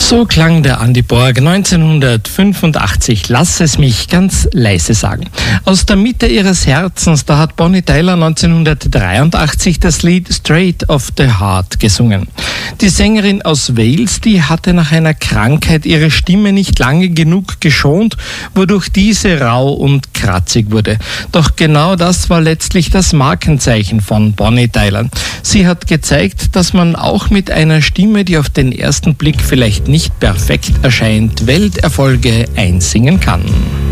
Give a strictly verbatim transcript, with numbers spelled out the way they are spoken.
So klang der Andy Borg neunzehnhundertfünfundachtzig. Lass es mich ganz leise sagen. Aus der Mitte ihres Herzens, da hat Bonnie Tyler neunzehnhundertdreiundachtzig das Lied Straight of the Heart gesungen. Die Sängerin aus Wales, die hatte nach einer Krankheit ihre Stimme nicht lange genug geschont, wodurch diese rau und kratzig wurde. Doch genau das war letztlich das Markenzeichen von Bonnie Tyler. Sie hat gezeigt, dass man auch mit einer Stimme, die auf den ersten Blick vielleicht nicht perfekt erscheint, Welterfolge einsingen kann.